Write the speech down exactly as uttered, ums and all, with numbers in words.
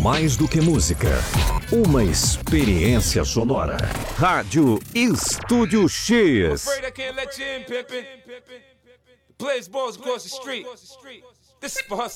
mais do que música, uma experiência sonora. Rádio Estúdio X. Afraid I can't let you in, pimpin'. Blaze balls across the street. This is for